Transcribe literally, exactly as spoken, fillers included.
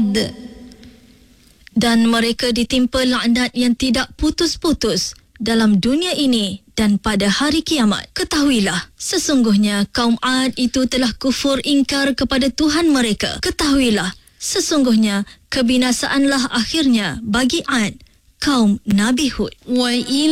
ثمود Dan mereka ditimpa laknat yang tidak putus-putus dalam dunia ini dan pada hari kiamat. Ketahuilah, sesungguhnya kaum Ad itu telah kufur ingkar kepada Tuhan mereka. Ketahuilah, sesungguhnya kebinasaanlah akhirnya bagi Ad, kaum Nabi Hud. وإلى